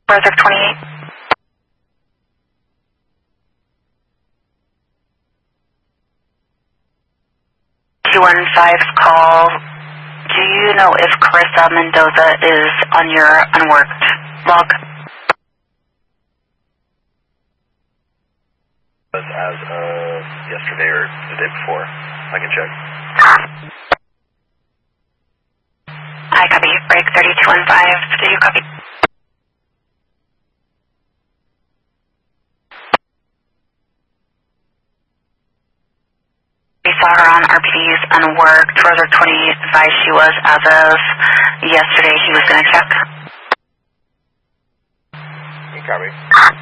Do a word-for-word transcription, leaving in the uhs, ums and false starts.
Brunswick twenty-eight. two one five's call. Do you know if Carissa Mendoza is on your unworked log? As of yesterday or the day before. I can check. I copy. Break thirty-two one five. Do you copy? We saw her on R P Ds unworked. Brunswick twenty-eight advised she was as of yesterday. He was going to check. You copy.